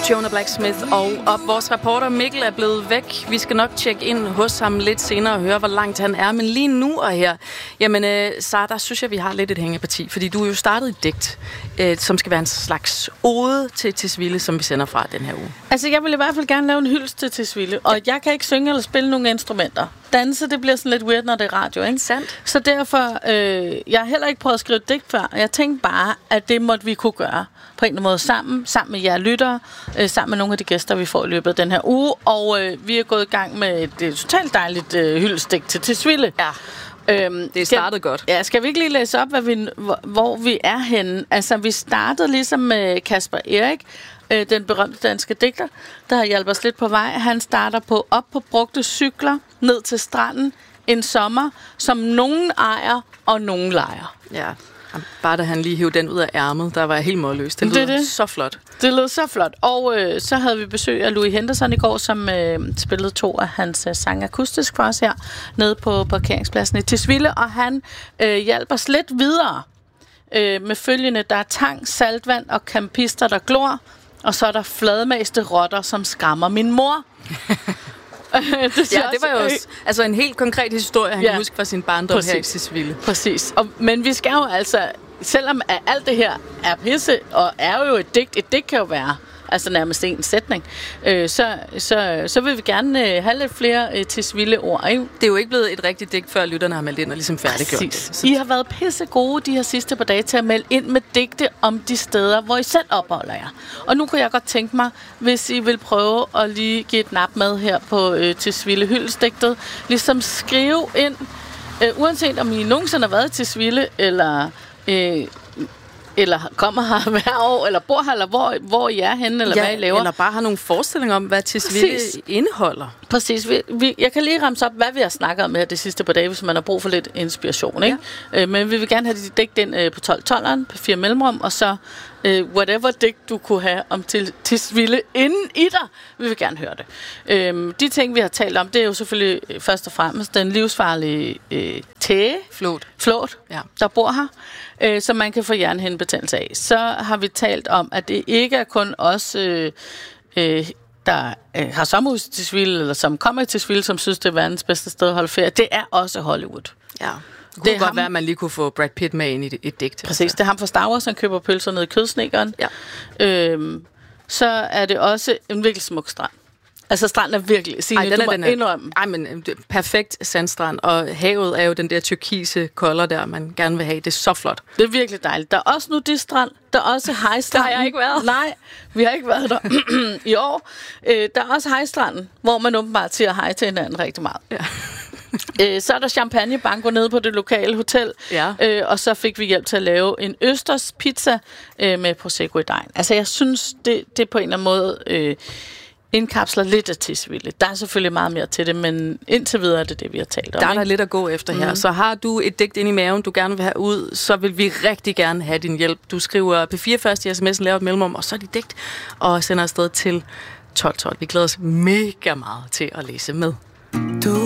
Jonah Blacksmith og vores reporter Mikkel er blevet væk. Vi skal nok tjekke ind hos ham lidt senere og høre, hvor langt han er. Men lige nu og her, jamen Sara, der synes jeg, vi har lidt et hængeparti. Fordi du er jo startet et digt, som skal være en slags ode til Tisvilde, som vi sender fra den her uge. Altså, jeg vil i hvert fald gerne lave en hyldest til Tisvilde. Og jeg kan ikke synge eller spille nogle instrumenter. Danse, det bliver sådan lidt weird, når det er radio, ikke? Sandt. Så derfor, jeg har heller ikke prøvet at skrive et digt før. Jeg tænkte bare, at det måtte vi kunne gøre på en eller anden måde sammen med jer lyttere, sammen med nogle af de gæster, vi får i løbet af den her uge. Og vi er gået i gang med et totalt dejligt hyldestigt til Tisvilde. Ja. Det startede godt. Ja, skal vi ikke lige læse op, hvor vi er henne? Altså, vi startede ligesom med Kasper Erik, den berømte danske digter, der har hjulpet os lidt på vej. Han starter op på brugte cykler, ned til stranden, en sommer, som nogen ejer, og nogen lejer. Ja, bare da han lige hævde den ud af ærmet, der var jeg helt målløs. Det lød så flot. Det lød så flot. Og så havde vi besøg af Louis Henderson i går, som spillede 2 af hans sange akustisk for os her, nede på parkeringspladsen i Tisvilde, og han hjalp os lidt videre med følgende: der er tang, saltvand og campister, der glor, og så er der fladmæste rotter, som skræmmer min mor. Det var jo altså en helt konkret historie, han kan huske fra sin barndom her i Tisvilde. Præcis. Men vi skal jo altså, selvom alt det her er pisse, og er jo et digt kan jo være altså nærmest en sætning, så vil vi gerne have lidt flere Tisvilde ord, ikke? Det er jo ikke blevet et rigtigt digt, før lytterne har meldt ind og ligesom færdiggjort det. I har været pisse gode de her sidste par dage til at melde ind med digte om de steder, hvor I selv opholder jer. Og nu kunne jeg godt tænke mig, hvis I vil prøve at lige give et nap med her på Tisvilde hyldestigtet, ligesom skrive ind, uanset om I nogensinde har været i Tisvilde, eller kommer her hver år, eller bor her, eller hvor I er henne, eller hvad I laver. Eller bare har nogle forestillinger om, hvad Tisvilde indeholder. Præcis. Jeg kan lige ramse op, hvad vi har snakket om her de sidste par dage, hvis man har brug for lidt inspiration, ikke? Ja. Men vi vil gerne have dit digt ind på 12-12'eren, på 4 mellemrum, og så whatever digt du kunne have om Tisvilde inden i dig, vi vil gerne høre det. De ting, vi har talt om, det er jo selvfølgelig først og fremmest den livsfarlige flåt, der bor her, som man kan få hjernehindebetændelse af. Så har vi talt om, at det ikke er kun os, der har sommerhus i Tisvilde, eller som kommer i Tisvilde, som synes, det er verdens bedste sted at holde ferie. Det er også Hollywood. Ja. Det kunne godt være, at man lige kunne få Brad Pitt med ind i et digt. Præcis, det er ham fra Star Wars, han køber pølser nede i Kødsnekeren. Ja. Så er det også en virkelig smuk strand. Altså, stranden er virkelig... Signe, du må indrømme. Perfekt sandstrand, og havet er jo den der turkise kolder der, man gerne vil have. Det er så flot. Det er virkelig dejligt. Der er også nudiststrand, der er også hejstrand. Der har jeg ikke været. Nej, vi har ikke været der i år. Der er også hejstranden, hvor man åbenbart siger hej til hinanden rigtig meget. Ja. Så er der champagnebanko nede på det lokale hotel, og så fik vi hjælp til at lave en østers pizza med prosecco i dejen. Altså, jeg synes, det på en eller anden måde indkapsler lidt af Tisvilde. Der er selvfølgelig meget mere til det, men indtil videre er det, vi har talt om. Der er der lidt at gå efter her. Så har du et digt ind i maven, du gerne vil have ud, så vil vi rigtig gerne have din hjælp. Du skriver P4 først i sms'en, laver et mellemrum, og så er dit digt, og sender afsted til 1212. Vi glæder os mega meget til at læse med.